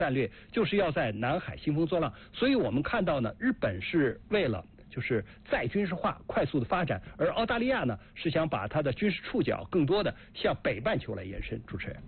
战略就是要在南海兴风作浪，所以我们看到呢，日本是为了就是再军事化快速的发展，而澳大利亚呢是想把它的军事触角更多的向北半球来延伸。主持人，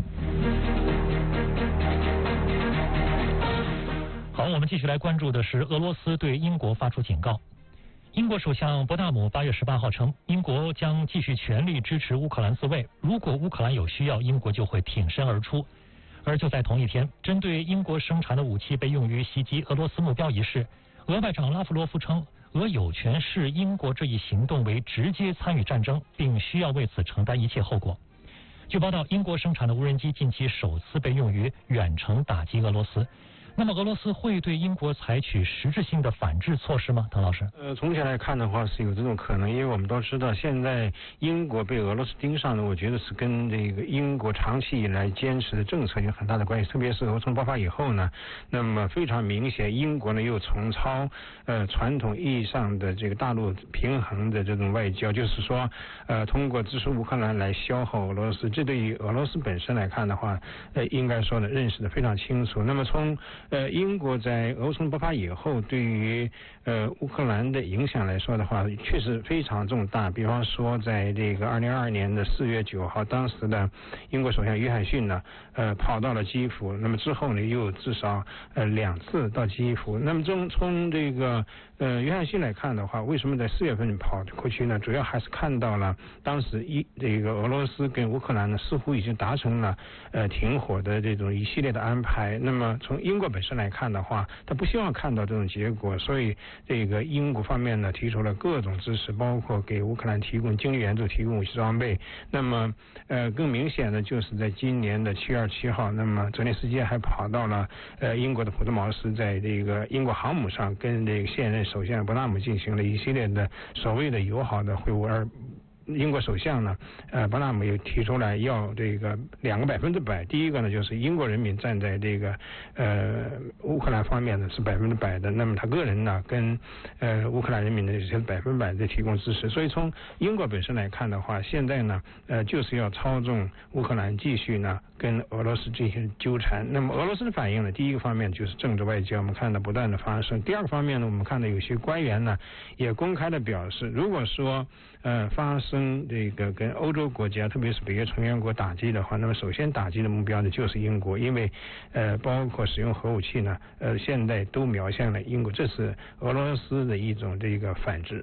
好，我们继续来关注的是俄罗斯对英国发出警告。英国首相伯纳姆8月18号称，英国将继续全力支持乌克兰自卫，如果乌克兰有需要，英国就会挺身而出。而就在同一天，针对英国生产的武器被用于袭击俄罗斯目标一事，俄外长拉夫罗夫称，俄有权视英国这一行动为直接参与战争，并需要为此承担一切后果。据报道，英国生产的无人机近期首次被用于远程打击俄罗斯。那么俄罗斯会对英国采取实质性的反制措施吗？滕老师？ 从前来看的话是有这种可能，因为我们都知道现在英国被俄罗斯盯上呢，我觉得是跟这个英国长期以来坚持的政策有很大的关系，特别是俄冲爆发以后呢，那么非常明显，英国呢又重操传统意义上的这个大陆平衡的这种外交，就是说通过支持乌克兰来消耗俄罗斯，这对于俄罗斯本身来看的话，应该说呢认识的非常清楚。那么从英国在俄冲爆发以后，对于乌克兰的影响来说的话，确实非常重大。比方说，在这个2022年的4月9号，当时的英国首相约翰逊呢，跑到了基辅。那么之后呢，又至少2次到基辅。那么从这个约翰逊来看的话，为什么在4月份跑过去呢？主要还是看到了当时这个俄罗斯跟乌克兰呢，似乎已经达成了停火的这种一系列的安排。那么从英国本身来看的话，他不希望看到这种结果，所以这个英国方面呢提出了各种支持，包括给乌克兰提供经济援助、提供武器装备。那么更明显的就是在今年的7月27号，那么泽连斯基还跑到了英国的普特茅斯，在这个英国航母上跟这个现任首相伯纳姆进行了一系列的所谓的友好的会晤，而英国首相呢，伯纳姆也提出来要这个2个100%。第一个呢，就是英国人民站在这个乌克兰方面呢是100%的，那么他个人呢跟乌克兰人民呢是100%的提供支持。所以从英国本身来看的话，现在呢就是要操纵乌克兰继续呢跟俄罗斯进行纠缠。那么俄罗斯的反应呢，第一个方面就是政治外交，我们看到不断的发生。第二个方面呢，我们看到有些官员呢也公开的表示，如果说发生这个跟欧洲国家，特别是北约成员国打击的话，那么首先打击的目标呢就是英国，因为包括使用核武器呢现在都瞄向了英国，这是俄罗斯的一种这个反制。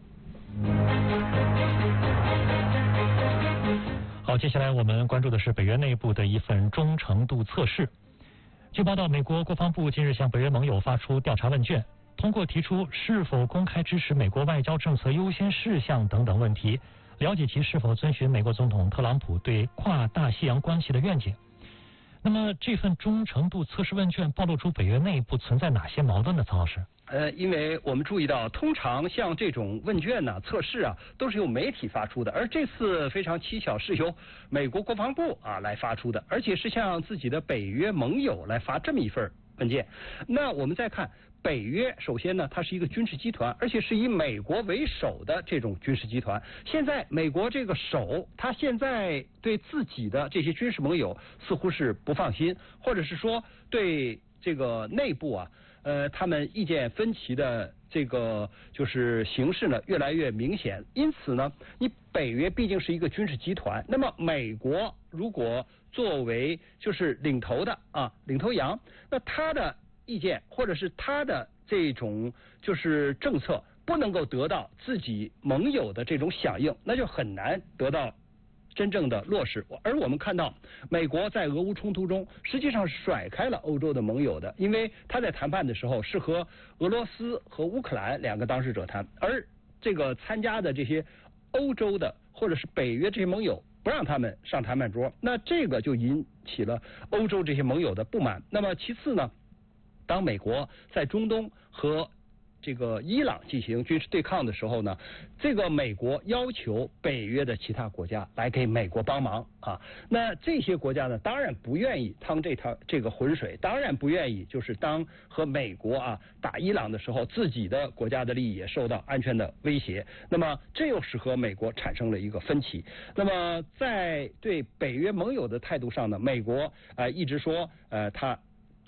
好，接下来我们关注的是北约内部的一份忠诚度测试。据报道，美国国防部近日向北约盟友发出调查问卷，通过提出是否公开支持美国外交政策优先事项等等问题，了解其是否遵循美国总统特朗普对跨大西洋关系的愿景。那么这份忠诚度测试问卷暴露出北约内部存在哪些矛盾呢？曹老师？ 因为我们注意到，通常像这种问卷呢、测试啊，都是由媒体发出的，而这次非常蹊跷，是由美国国防部来发出的，而且是向自己的北约盟友来发这么一份问卷。那我们再看北约，首先呢，它是一个军事集团，而且是以美国为首的这种军事集团。现在美国这个首，他现在对自己的这些军事盟友似乎是不放心，或者是说对这个内部他们意见分歧的这个就是形势呢越来越明显。因此呢，你北约毕竟是一个军事集团，那么美国如果作为就是领头的领头羊，那他的意见或者是他的这种就是政策不能够得到自己盟友的这种响应，那就很难得到真正的落实。而我们看到美国在俄乌冲突中实际上是甩开了欧洲的盟友的，因为他在谈判的时候是和俄罗斯和乌克兰2个当事者谈，而这个参加的这些欧洲的或者是北约这些盟友不让他们上谈判桌，那这个就引起了欧洲这些盟友的不满。那么其次呢，当美国在中东和这个伊朗进行军事对抗的时候呢，这个美国要求北约的其他国家来给美国帮忙那这些国家呢，当然不愿意趟这个浑水，当然不愿意就是当和美国打伊朗的时候，自己的国家的利益也受到安全的威胁。那么这又使和美国产生了一个分歧。那么在对北约盟友的态度上呢，美国一直说他